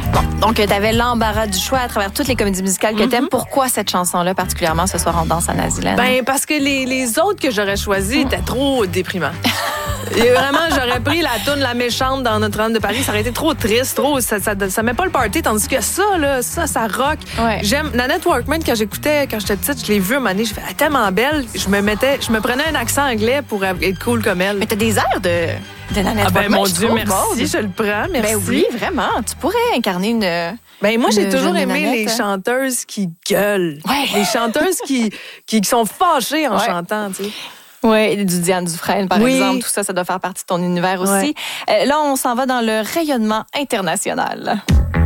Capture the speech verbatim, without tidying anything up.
Bon, donc tu avais l'embarras du choix à travers toutes les comédies musicales que mm-hmm. t'aimes. Pourquoi cette chanson-là, particulièrement ce soir, on danse à Naziland? Ben, parce que les, les autres que j'aurais choisies étaient trop déprimants. Et vraiment, j'aurais pris la toune La Méchante dans Notre-Dame de Paris. Ça aurait été trop triste, trop. Ça, ça, ça met pas le party, tandis que ça, là, ça, ça rock. Ouais. J'aime. Nanette Workman, quand j'écoutais, quand j'étais petite, je l'ai vue un moment donné, je fais, elle est tellement belle. Je me mettais, je me prenais un accent anglais pour être cool comme elle. Mais t'as des airs de, de Nanette ah ben, Workman. Mon Dieu, merci, je le prends, merci. Ben oui, vraiment. Tu pourrais incarner une. Ben moi, j'ai une toujours aimé Nanette. les chanteuses qui gueulent. Ouais. Les chanteuses qui, qui, qui sont fâchées en ouais. chantant, tu sais. Oui, du Diane Dufresne, par oui. exemple. Tout ça, ça doit faire partie de ton univers aussi. Ouais. Euh, là, on s'en va dans le rayonnement international.